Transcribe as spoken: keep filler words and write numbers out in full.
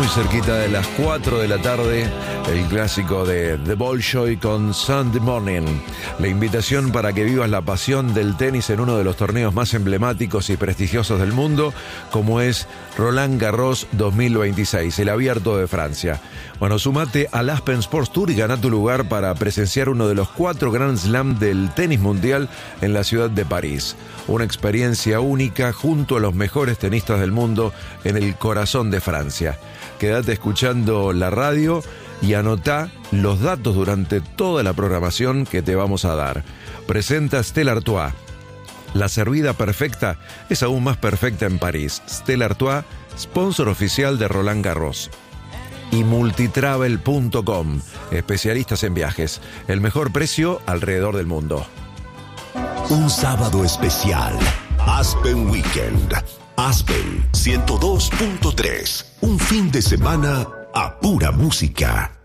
muy cerquita de las cuatro de la tarde, el clásico de The Bolshoi con Sunday Morning. La invitación para que vivas la pasión del tenis en uno de los torneos más emblemáticos y prestigiosos del mundo, como es Roland Garros dos mil veintiséis, el Abierto de Francia. Bueno, sumate al Aspen Sports Tour y gana tu lugar para presenciar uno de los cuatro Grand Slam del tenis mundial en la ciudad de París. Una experiencia única junto a los mejores tenistas del mundo en el corazón de Francia. Quédate escuchando la radio y anotá los datos durante toda la programación que te vamos a dar. Presenta Stella Artois. La servida perfecta es aún más perfecta en París. Stella Artois, sponsor oficial de Roland Garros. Y multitravel punto com, especialistas en viajes. El mejor precio alrededor del mundo. Un sábado especial. Aspen Weekend. Aspen ciento dos punto tres. Un fin de semana a pura música.